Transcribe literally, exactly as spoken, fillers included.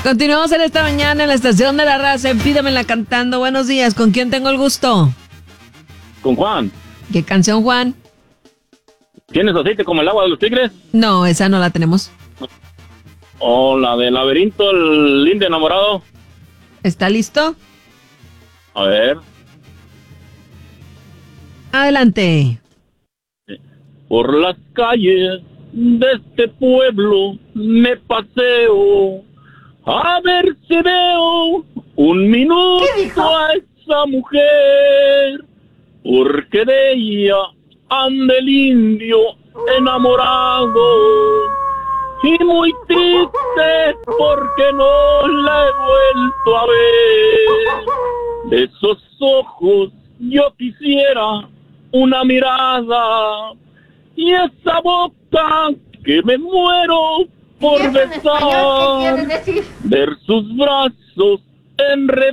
Continuamos en esta mañana en la estación de la raza. En Pídamela cantando. Buenos días. ¿Con quién tengo el gusto? Con Juan. ¿Qué canción, Juan? ¿Tienes aceite como el agua de los tigres? No, esa no la tenemos. O la del laberinto, el lindo enamorado. ¿Está listo? A ver. Adelante. Por las calles de este pueblo me paseo a ver si veo un minuto a esa mujer, porque de ella anda el indio enamorado y muy triste porque no la he vuelto a ver. De esos ojos yo quisiera una mirada y esa boca que me muero por besar, ver sus brazos enredados